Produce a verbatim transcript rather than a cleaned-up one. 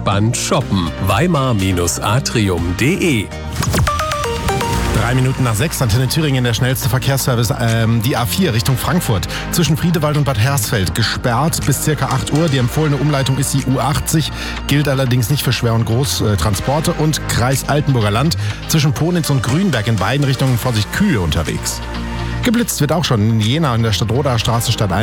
entspannt shoppen. Weimar-atrium punkt de. Drei Minuten nach sechs, Antenne Thüringen, der schnellste Verkehrsservice, ähm, die A vier Richtung Frankfurt. Zwischen Friedewald und Bad Hersfeld gesperrt bis circa acht Uhr. Die empfohlene Umleitung ist die U achtzig, gilt allerdings nicht für Schwer- und Großtransporte. Und Kreis Altenburger Land, zwischen Ponitz und Grünberg in beiden Richtungen Vorsicht Kühe unterwegs. Geblitzt wird auch schon in Jena in der Stadtroder Straße Stadt